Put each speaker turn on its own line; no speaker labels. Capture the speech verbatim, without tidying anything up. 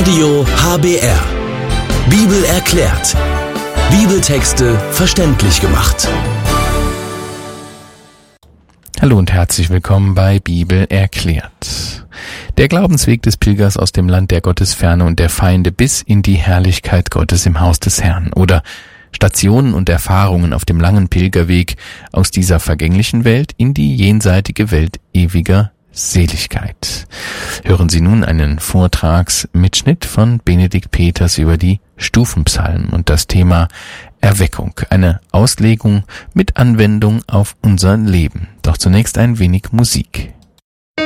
Radio H B R. Bibel erklärt. Bibeltexte verständlich gemacht.
Hallo und herzlich willkommen bei Bibel erklärt. Der Glaubensweg des Pilgers aus dem Land der Gottesferne und der Feinde bis in die Herrlichkeit Gottes im Haus des Herrn. Oder Stationen und Erfahrungen auf dem langen Pilgerweg aus dieser vergänglichen Welt in die jenseitige Welt ewiger Seligkeit. Hören Sie nun einen Vortragsmitschnitt von Benedikt Peters über die Stufenpsalmen und das Thema Erweckung, eine Auslegung mit Anwendung auf unser Leben. Doch zunächst ein wenig Musik.